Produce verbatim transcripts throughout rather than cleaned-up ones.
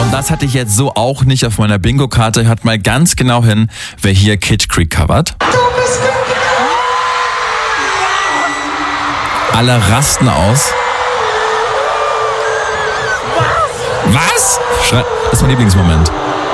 Und das hatte ich jetzt so auch nicht auf meiner Bingo-Karte. Hört mal ganz genau hin, wer hier Kitsch Creek covert. Alle rasten aus. Was? Das ist mein Lieblingsmoment.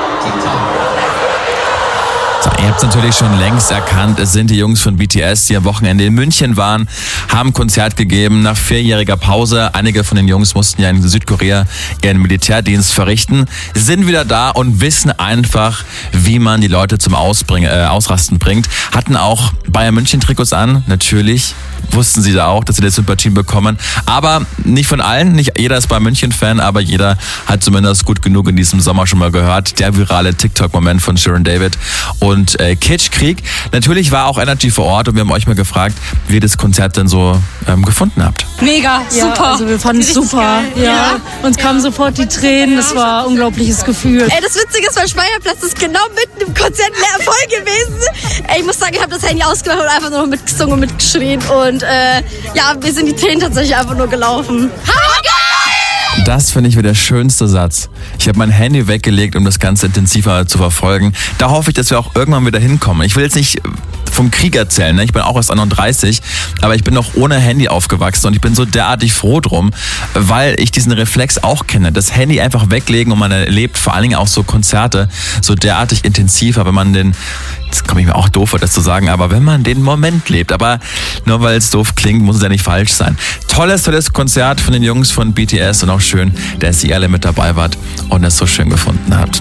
So, ihr habt es natürlich schon längst erkannt, es sind die Jungs von B T S, die am Wochenende in München waren, haben ein Konzert gegeben nach vierjähriger Pause. Einige von den Jungs mussten ja in Südkorea ihren Militärdienst verrichten, sind wieder da und wissen einfach, wie man die Leute zum Ausbring, äh, Ausrasten bringt. Hatten auch Bayern München Trikots an, natürlich. Wussten sie da auch, dass sie das Sympathien bekommen. Aber nicht von allen, nicht jeder ist Bayern München-Fan, aber jeder hat zumindest gut genug in diesem Sommer schon mal gehört. Der virale TikTok-Moment von Shirin David und äh, Kitsch Creek. Natürlich war auch Energy vor Ort und wir haben euch mal gefragt, wie ihr das Konzert denn so ähm, gefunden habt. Mega, ja, super. Also wir fanden es super. Ja. Ja. Uns kamen sofort die Tränen, das war ein unglaubliches Gefühl. Ey, das Witzige ist, mein Speierplatz ist genau mitten im Konzert leer voll gewesen. Ey, ich muss sagen, ich habe das Handy ausgemacht und einfach nur noch mitgesungen und mitgeschrien. Und äh, ja, mir sind die Tränen tatsächlich einfach nur gelaufen. Das finde ich wieder der schönste Satz. Ich habe mein Handy weggelegt, um das Ganze intensiver zu verfolgen. Da hoffe ich, dass wir auch irgendwann wieder hinkommen. Ich will jetzt nicht vom Krieg erzählen, ne? Ich bin auch erst einunddreißig, aber ich bin noch ohne Handy aufgewachsen und ich bin so derartig froh drum, weil ich diesen Reflex auch kenne. Das Handy einfach weglegen und man erlebt vor allen Dingen auch so Konzerte so derartig intensiver, wenn man den, jetzt komme ich mir auch doof vor, das zu sagen, aber wenn man den Moment lebt. Aber nur weil es doof klingt, muss es ja nicht falsch sein. Tolles, tolles Konzert von den Jungs von B T S und auch schön, dass ihr alle mit dabei wart und es so schön gefunden habt.